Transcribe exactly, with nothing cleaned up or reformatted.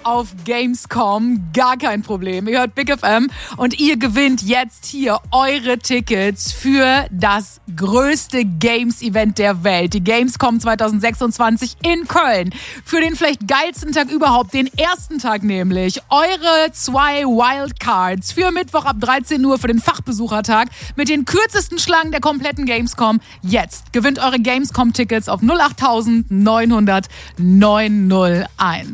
auf Gamescom. Gar kein Problem. Ihr hört Big F M und ihr gewinnt jetzt hier eure Tickets für das größte Games-Event der Welt. Die Gamescom zwanzig sechsundzwanzig in Köln. Für den vielleicht geilsten Tag überhaupt, den ersten Tag nämlich. Eure zwei Wildcards für Mittwoch ab dreizehn Uhr für den Fachbesuchertag mit den kürzesten Schlangen der kompletten Gamescom. Jetzt gewinnt eure Gamescom-Tickets auf null acht neunhundert neunhunderteins.